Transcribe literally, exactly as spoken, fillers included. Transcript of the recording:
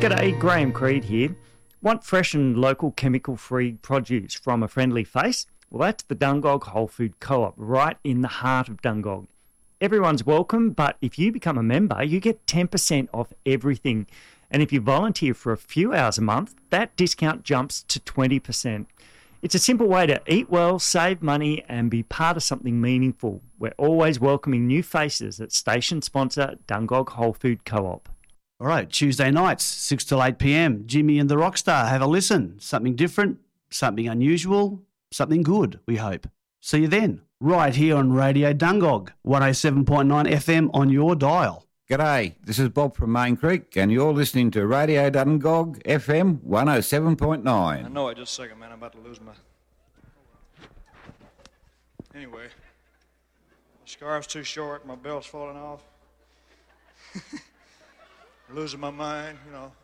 G'day, Graham Creed here. Want fresh and local chemical-free produce from a friendly face? Well, that's the Dungog Whole Food Co-op right in the heart of Dungog. Everyone's welcome, but if you become a member, you get ten percent off everything. And if you volunteer for a few hours a month, that discount jumps to twenty percent. It's a simple way to eat well, save money, and be part of something meaningful. We're always welcoming new faces at station sponsor Dungog Whole Food Co-op. All right, Tuesday nights, six till eight p.m, Jimmy and the Rockstar. Have a listen. Something different, something unusual, something good, we hope. See you then, right here on Radio Dungog, one oh seven point nine F M on your dial. G'day, this is Bob from Main Creek, and you're listening to Radio Dungog F M one oh seven point nine. I know it, just a second, man. I'm about to lose my... Anyway, my scarf's too short, my belt's falling off. Losing my mind, you know.